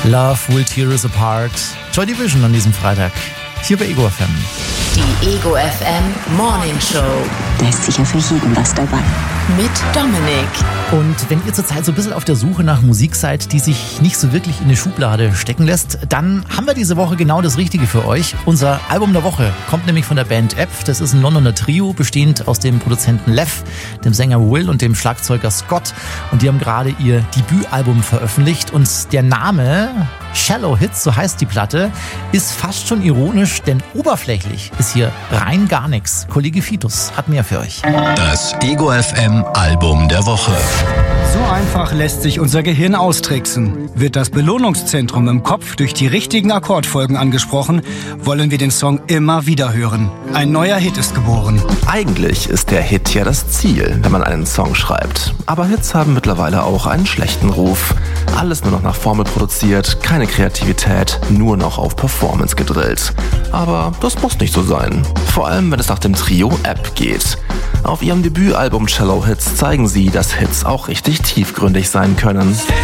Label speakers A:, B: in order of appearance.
A: Love Will Tear Us Apart. Joy Division an diesem Freitag. Hier bei Ego FM.
B: Die Ego FM Morning Show.
C: Da ist sicher für jeden was dabei.
B: Mit Dominik.
A: Und wenn ihr zurzeit so ein bisschen auf der Suche nach Musik seid, die sich nicht so wirklich in eine Schublade stecken lässt, dann haben wir diese Woche genau das Richtige für euch. Unser Album der Woche kommt nämlich von der Band App. Das ist ein Londoner Trio, bestehend aus dem Produzenten Lev, dem Sänger Will und dem Schlagzeuger Scott. Und die haben gerade ihr Debütalbum veröffentlicht. Und der Name Shallow Hits, so heißt die Platte, ist fast schon ironisch, denn oberflächlich ist hier rein gar nichts. Kollege Fitus hat mehr für euch.
D: Das Ego FM Album der Woche.
E: So einfach lässt sich unser Gehirn austricksen. Wird das Belohnungszentrum im Kopf durch die richtigen Akkordfolgen angesprochen, wollen wir den Song immer wieder hören. Ein neuer Hit ist geboren.
F: Eigentlich ist der Hit ja das Ziel, wenn man einen Song schreibt. Aber Hits haben mittlerweile auch einen schlechten Ruf. Alles nur noch nach Formel produziert, keine Kreativität, nur noch auf Performance gedrillt. Aber das muss nicht so sein. Vor allem, wenn es nach dem Trio App geht. Auf ihrem Debütalbum Shallow Hits zeigen sie, dass Hits auch richtig tiefgründig sein können.